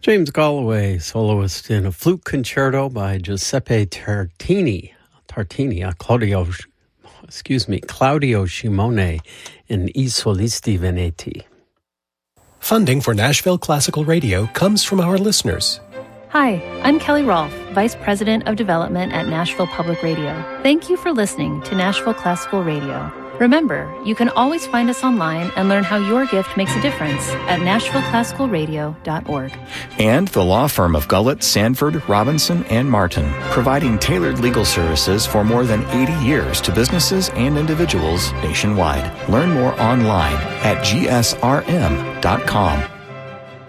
James Galloway, soloist in a flute concerto by Giuseppe Claudio Shimone in I Solisti Veneti. Funding for Nashville Classical Radio comes from our listeners. Hi, I'm Kelly Rolfe, Vice President of Development at Nashville Public Radio. Thank you for listening to Nashville Classical Radio. Remember, you can always find us online and learn how your gift makes a difference at NashvilleClassicalRadio.org. And the law firm of Gullett, Sanford, Robinson, and Martin, providing tailored legal services for more than 80 years to businesses and individuals nationwide. Learn more online at gsrm.com.